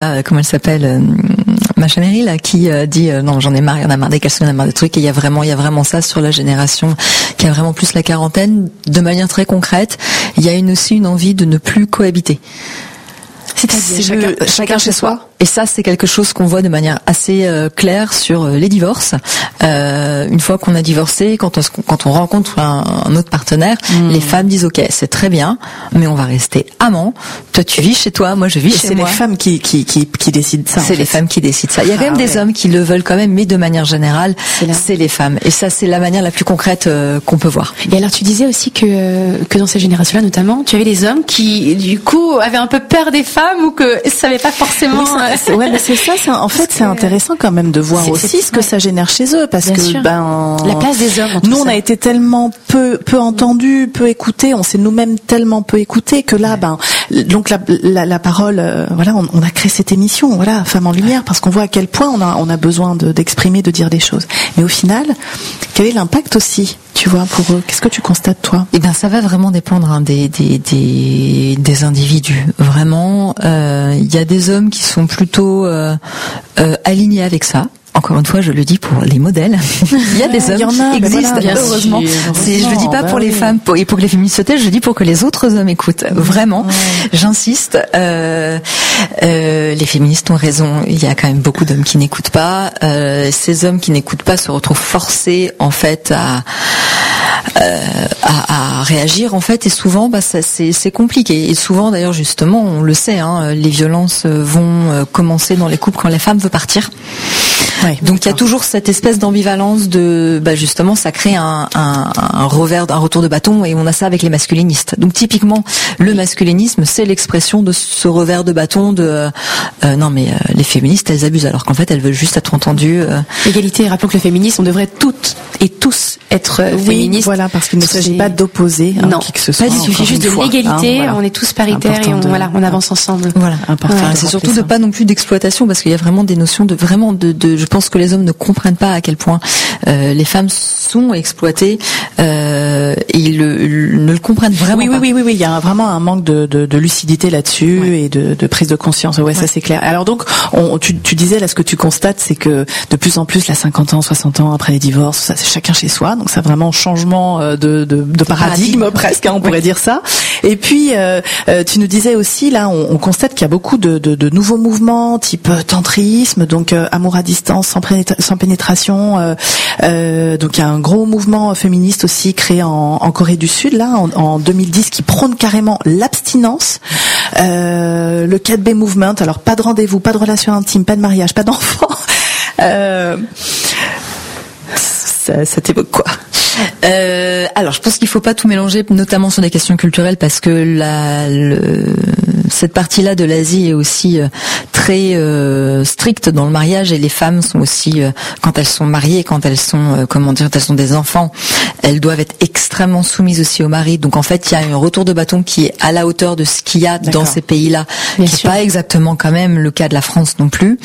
comment elle s'appelle, Macha Merrill, là, qui dit non, j'en ai marre, il y en a marre des caleçons, il y en a marre des trucs. Et il y a vraiment ça sur la génération qui a vraiment plus la quarantaine, de manière très concrète. Il y a aussi une envie de ne plus cohabiter. C'est-à-dire chacun chez soi. Et ça, c'est quelque chose qu'on voit de manière assez claire sur les divorces. Une fois qu'on a divorcé, quand on rencontre un autre partenaire, les femmes disent OK, c'est très bien, mais on va rester amants. Toi, tu vis chez toi, moi je vis chez moi. C'est les femmes qui décident ça. C'est les femmes qui décident ça. Il y a quand même des hommes qui le veulent quand même, mais de manière générale, c'est les femmes. Et ça, c'est la manière la plus concrète qu'on peut voir. Et alors, tu disais aussi que dans ces générations-là, notamment, tu avais des hommes qui, du coup, avaient un peu peur des femmes ou que savaient pas forcément. Ouais, mais c'est ça. En fait, c'est intéressant quand même de voir aussi ce que ça génère chez eux, parce que la place des hommes. Nous, on a été tellement peu entendus, peu écoutés. On s'est nous-mêmes tellement peu écoutés que là, donc la parole, voilà, on a créé cette émission, voilà, Femmes en Lumière, parce qu'on voit à quel point on a besoin d'exprimer, de dire des choses. Mais au final, quel est l'impact aussi, tu vois, pour eux? Qu'est-ce que tu constates, toi? Eh bien, ça va vraiment dépendre des individus. Vraiment, il y a des hommes qui sont plutôt alignés avec ça. Encore une fois, je le dis pour les modèles. Il y a des hommes qui existent, heureusement. Je le dis pas pour les femmes et pour que les féministes se taisent, je dis pour que les autres hommes écoutent. Vraiment, j'insiste. Les féministes ont raison. Il y a quand même beaucoup d'hommes qui n'écoutent pas. Ces hommes qui n'écoutent pas se retrouvent forcés, en fait, à réagir, en fait, et souvent, c'est compliqué. Et souvent, d'ailleurs, justement, on le sait, les violences vont commencer dans les couples quand la femme veut partir. Ouais, donc il y a toujours cette espèce d'ambivalence de, justement, ça crée un retour de bâton, et on a ça avec les masculinistes. Donc typiquement, le masculinisme, c'est l'expression de ce revers de bâton de non mais les féministes, elles abusent, alors qu'en fait elles veulent juste être entendues. Égalité. Rappelons que le féminisme, on devrait toutes et tous être féministes. Voilà, parce qu'il ne s'agit pas d'opposer qui que ce soit. Il suffit juste de l'égalité. On est tous paritaires et on avance ensemble. Voilà. C'est surtout de pas non plus d'exploitation, parce qu'il y a vraiment des notions de je pense que les hommes ne comprennent pas à quel point les femmes sont exploitées et ils ne le comprennent vraiment pas. Oui, il y a vraiment un manque de lucidité là-dessus et de prise de conscience. Ouais, ça c'est clair. Alors donc, tu disais là, ce que tu constates, c'est que de plus en plus, là, 50 ans, 60 ans après les divorces, ça c'est chacun chez soi. Donc c'est vraiment changement de paradigme presque, on pourrait dire ça. Et puis tu nous disais aussi là, on constate qu'il y a beaucoup de nouveaux mouvements type tantrisme, donc amour à distance, sans pénétration. Donc il y a un gros mouvement féministe aussi créé en Corée du Sud là en 2010 qui prône carrément l'abstinence. Le 4B Movement, alors pas de rendez-vous, pas de relation intime, pas de mariage, pas d'enfant. Ça t'évoque quoi? Alors, je pense qu'il faut pas tout mélanger, notamment sur des questions culturelles, parce que cette partie-là de l'Asie est aussi très stricte dans le mariage, et les femmes sont aussi, quand elles sont mariées, quand elles sont, elles ont des enfants, elles doivent être extrêmement soumises aussi au mari. Donc en fait, il y a un retour de bâton qui est à la hauteur de ce qu'il y a dans ces pays-là, qui n'est pas exactement quand même le cas de la France non plus.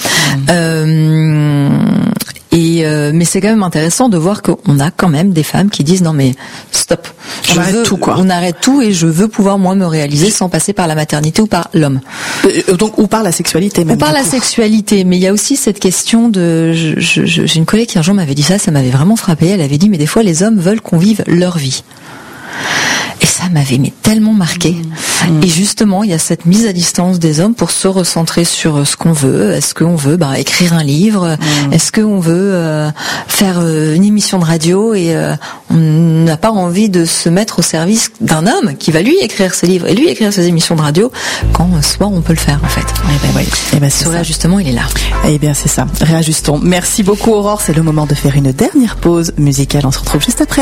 Mais c'est quand même intéressant de voir qu'on a quand même des femmes qui disent non mais stop, on arrête tout et je veux pouvoir moi me réaliser sans passer par la maternité ou par l'homme. Donc ou par la sexualité même. Ou par la sexualité, mais il y a aussi cette question de j'ai une collègue qui un jour m'avait dit ça m'avait vraiment frappé. Elle avait dit mais des fois les hommes veulent qu'on vive leur vie. Et ça m'avait tellement marqué. Et justement, il y a cette mise à distance des hommes pour se recentrer sur ce qu'on veut. Est-ce qu'on veut écrire un livre? Est-ce qu'on veut faire une émission de radio? Et on n'a pas envie de se mettre au service d'un homme qui va lui écrire ses livres et lui écrire ses émissions de radio, quand soit on peut le faire en fait. Ce réajustement, il est là. Eh bien, c'est ça. Réajustons. Merci beaucoup Aurore. C'est le moment de faire une dernière pause musicale. On se retrouve juste après.